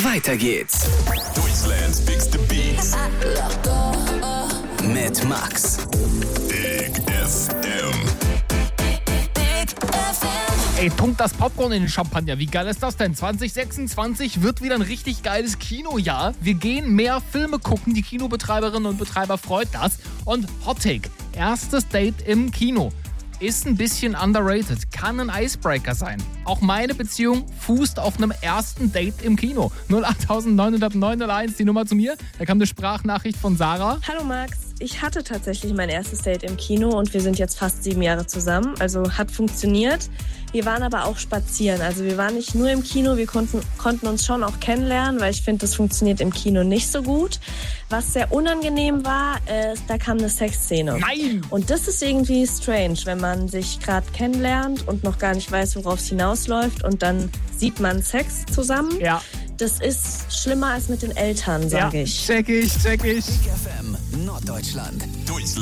Weiter geht's. Deutschlands Bigste Beats. Mit Max. Big FM. Ey, tunkt das Popcorn in den Champagner. Wie geil ist das denn? 2026 wird wieder ein richtig geiles Kinojahr. Wir gehen mehr Filme gucken. Die Kinobetreiberinnen und Betreiber freut das. Und Hot Take. Erstes Date im Kino. Ist ein bisschen underrated. Kann ein Icebreaker sein. Auch meine Beziehung fußt auf einem ersten Date im Kino. 0890901, die Nummer zu mir. Da kam eine Sprachnachricht von Sarah. Hallo Max, ich hatte tatsächlich mein erstes Date im Kino und wir sind jetzt fast 7 Jahre zusammen. Also hat funktioniert. Wir waren aber auch spazieren. Also wir waren nicht nur im Kino, wir konnten uns schon auch kennenlernen, weil ich finde, das funktioniert im Kino nicht so gut. Was sehr unangenehm war, da kam eine Sexszene. Nein! Und das ist irgendwie strange, wenn man sich gerade kennenlernt und noch gar nicht weiß, worauf es hinausläuft und dann sieht man Sex zusammen. Ja. Das ist schlimmer als mit den Eltern, sage ich. Check ich. Big FM Norddeutschland. Deutschland.